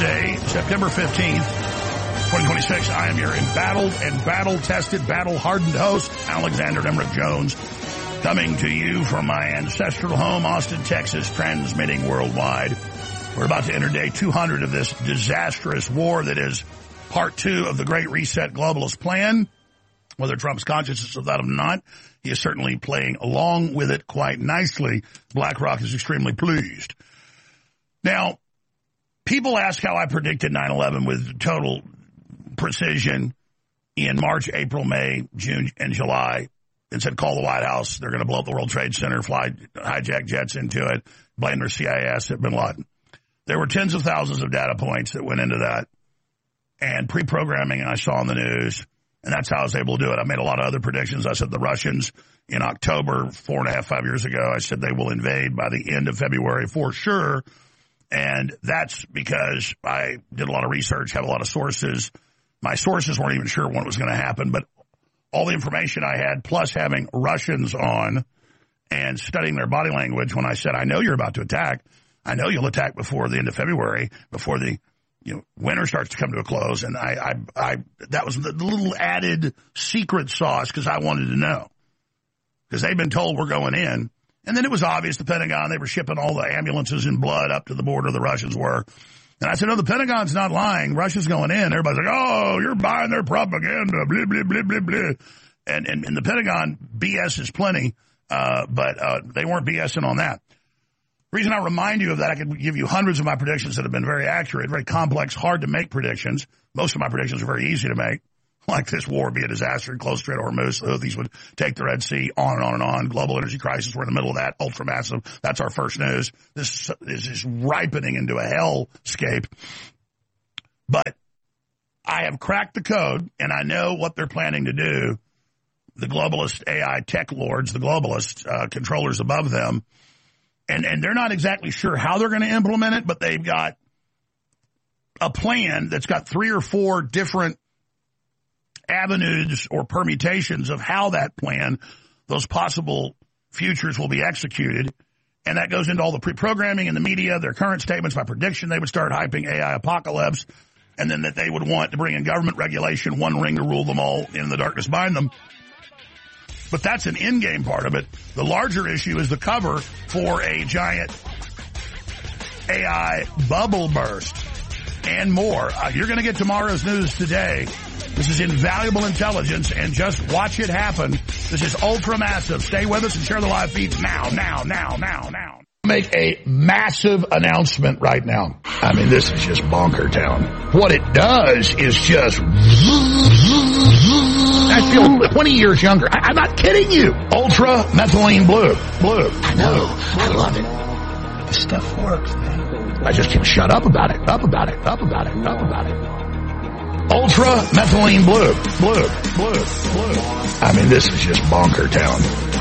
Thursday, September 15th, 2026. I am your embattled and battle-tested, battle-hardened host, Alexander Emmerich Jones, coming to you from my ancestral home, Austin, Texas, transmitting worldwide. We're about to enter day 200 of this disastrous war that is part 2 of the Great Reset globalist plan. Whether Trump's conscious of that or not, he is certainly playing along with it quite nicely. BlackRock is extremely pleased. Now, people ask how I predicted 9/11 with total precision in March, April, May, June, and July, and said, call the White House. They're going to blow up the World Trade Center, hijack jets into it, blame their CIA asset, bin Laden. There were tens of thousands of data points that went into that, and pre-programming I saw on the news, and that's how I was able to do it. I made a lot of other predictions. I said the Russians in October, 4.5, 5 years ago, I said they will invade by the end of February for sure. And that's because I did a lot of research, have a lot of sources. My sources weren't even sure when it was going to happen, but all the information I had, plus having Russians on and studying their body language when I said, I know you're about to attack. I know you'll attack before the end of February, before the winter starts to come to a close. And that was the little added secret sauce because I wanted to know. Because they've been told we're going in. And then it was obvious the Pentagon, they were shipping all the ambulances in blood up to the border, the Russians were. And I said, no, the Pentagon's not lying. Russia's going in. Everybody's like, oh, you're buying their propaganda, blah, blah, blah, blah, blah. And the Pentagon, BS is plenty, but they weren't BSing on that. The reason I remind you of that, I could give you hundreds of my predictions that have been very accurate, very complex, hard to make predictions. Most of my predictions are very easy to make. Like this war would be a disaster, close Strait of Hormuz, the Houthis would take the Red Sea, on and on and on. Global energy crisis, we're in the middle of that, ultra-massive. That's our first news. This is ripening into a hellscape. But I have cracked the code, and I know what they're planning to do. The globalist AI tech lords, the globalist controllers above them, and they're not exactly sure how they're going to implement it, but they've got a plan that's got 3 or 4 different avenues or permutations of how that plan, those possible futures will be executed. And that goes into all the pre-programming in the media, their current statements. By prediction, they would start hyping AI apocalypse, and then that they would want to bring in government regulation, one ring to rule them all, in the darkness bind them. But that's an in-game part of it. The larger issue is the cover for a giant AI bubble burst and more. You're going to get tomorrow's news today. This is invaluable intelligence, and just watch it happen. This is ultra-massive. Stay with us and share the live feeds now. Make a massive announcement right now. I mean, this is just bonker town. What it does is just... I feel 20 years younger. I'm not kidding you. Ultra-methylene blue. I know. I love it. This stuff works, man. I just can't shut up about it. Ultra-methylene blue. I mean, this is just bonker town.